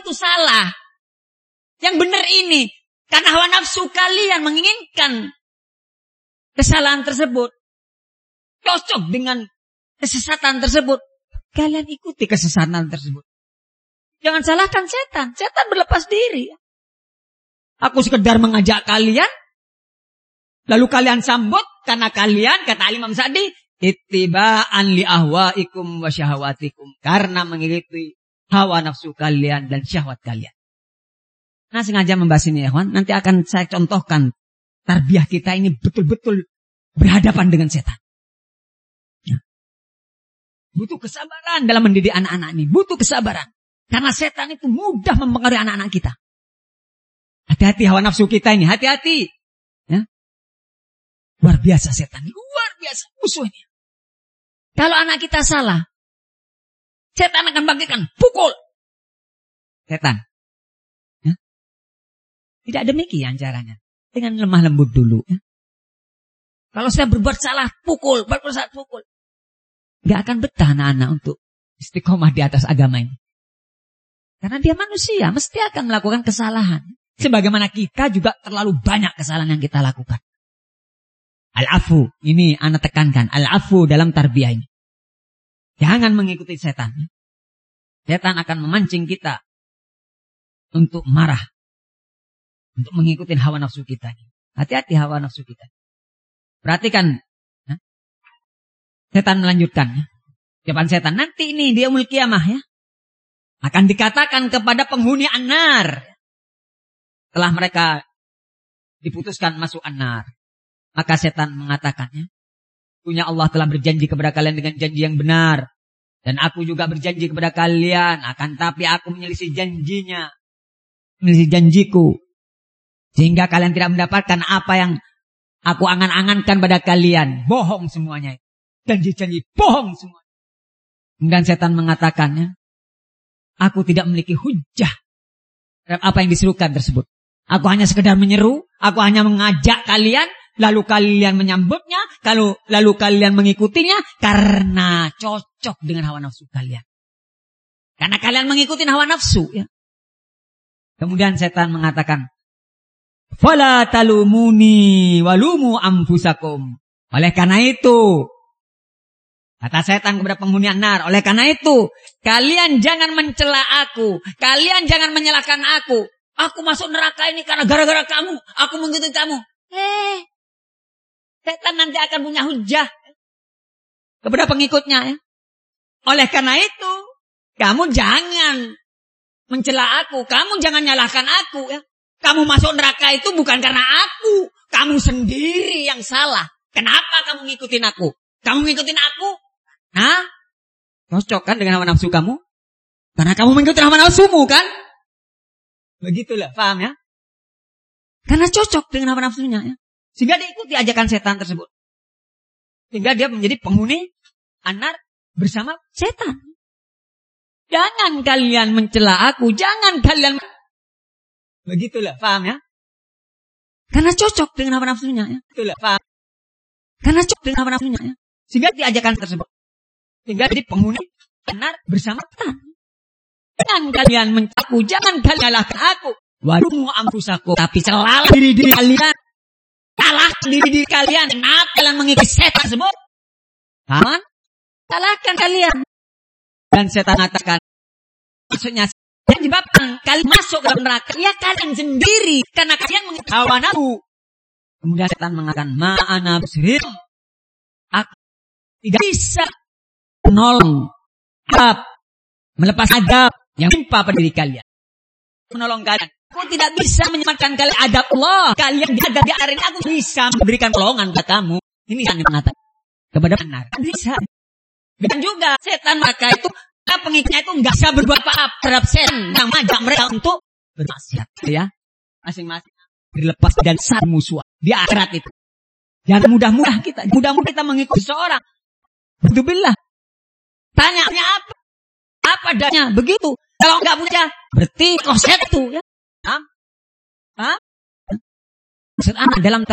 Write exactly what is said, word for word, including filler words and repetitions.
itu salah. Yang benar ini. Karena hawa nafsu kalian menginginkan kesalahan tersebut. Cocok dengan kesesatan tersebut. Kalian ikuti kesesatan tersebut. Jangan salahkan setan. Setan berlepas diri. Aku sekedar mengajak kalian. Lalu kalian sambut. Karena kalian, kata Imam Sa'di, ittiba'an li ahwaikum wa syahwatikum. Karena mengikuti hawa nafsu kalian dan syahwat kalian. Nah, sengaja membahas ini ya kawan. Nanti akan saya contohkan tarbiyah kita ini betul-betul berhadapan dengan setan. Ya. Butuh kesabaran dalam mendidik anak-anak ini. Butuh kesabaran. Karena setan itu mudah mempengaruhi anak-anak kita. Hati-hati hawa nafsu kita ini. Hati-hati. Ya. Luar biasa setan. Luar biasa musuhnya. Kalau anak kita salah, setan akan bagikan pukul. Setan. Tidak demikian caranya. Dengan lemah lembut dulu. Ya. Kalau saya berbuat salah, pukul. Berbuat salah, pukul. Gak akan betah anak-anak untuk istiqomah di atas agama ini. Karena dia manusia. Mesti akan melakukan kesalahan. Sebagaimana kita juga terlalu banyak kesalahan yang kita lakukan. Al-afu. Ini anak tekankan. Al-afu dalam tarbiyah ini. Jangan mengikuti setan. Setan akan memancing kita untuk marah. Untuk mengikuti hawa nafsu kita. Hati-hati hawa nafsu kita. Perhatikan. Ya. Setan melanjutkan. Ya. Jawaban setan. Nanti ini dia yaumul qiyamah ya. Akan dikatakan kepada penghuni an-nar. Setelah mereka diputuskan masuk an-nar. Maka setan mengatakannya. Punya Allah telah berjanji kepada kalian dengan janji yang benar. Dan aku juga berjanji kepada kalian. Akan tapi aku menyelisih janjinya. Menyelisih janjiku. Sehingga kalian tidak mendapatkan apa yang aku angan-angankan pada kalian. Bohong semuanya. Janji-janji bohong semua. Kemudian setan mengatakannya. Aku tidak memiliki hujah. Terhadap apa yang diserukan tersebut. Aku hanya sekedar menyeru. Aku hanya mengajak kalian. Lalu kalian menyambutnya. Kalau lalu kalian mengikutinya. Karena cocok dengan hawa nafsu kalian. Karena kalian mengikuti hawa nafsu. Ya. Kemudian setan mengatakan. Fala talumuni walumu anfusakum. Oleh karena itu, kata setan kepada penghuni an-nar, oleh karena itu, kalian jangan mencela aku, kalian jangan menyalahkan aku. Aku masuk neraka ini karena gara-gara kamu, aku mengikuti kamu. Eh, setan nanti akan punya hujah kepada pengikutnya ya. Oleh karena itu, kamu jangan mencela aku, kamu jangan nyalahkan aku ya. Kamu masuk neraka itu bukan karena aku. Kamu sendiri yang salah. Kenapa kamu ngikutin aku? Kamu ngikutin aku? Hah? Cocok kan dengan hawa nafsu kamu? Karena kamu mengikuti hawa nafsumu kan? Begitulah, paham ya? Karena cocok dengan hawa nafsunya ya. Sehingga diikuti ajakan setan tersebut. Sehingga dia menjadi penghuni an-nar bersama setan. Jangan kalian mencela aku. Jangan kalian... Begitulah, paham ya? Karena cocok dengan hawa nafsunya ya. Begitulah, paham. Karena cocok dengan hawa nafsunya ya. Sehingga diajakan tersebut. Sehingga jadi penghuni benar bersama setan. Jangan kalian mencaku, jangan kalian nyalahkan aku. Waduh ampusaku. Tapi selalu diri-diri kalian. Salah diri-diri kalian. Kenapa kalian mengikuti setan tersebut? Paham? Salahkan kalian. Dan setan mengatakan. Maksudnya yang menyebabkan kalian masuk ke neraka, ya kalian sendiri. Karena kalian mengikuti hawa nafsu. Kemudian setan mengatakan, ma'ana bisrir. Aku tidak bisa menolong, adab, melepas adab yang menimpa pada diri kalian. Menolong kalian. Aku tidak bisa menyelamatkan kalian adab Allah. Kalian ada di hari ini, aku bisa memberikan pertolongan kepada kamu. Ini yang mengatakan kepada benar. Bisa. Dan juga setan maka itu pengikutnya itu nggak bisa berbuat apa-apa terhadap setan yang mengajak mereka untuk bermaksiat ya. Masing-masing dilepas dan saling musuh di akhirat itu. Jangan mudah-mudah kita, mudah-mudah kita mengikuti seorang. Alhamdulillah. Tanya-tanya apa? Apa adanya? Begitu. Kalau nggak punya, berarti koset itu ya. Hah? Hah? Maksud anak dalam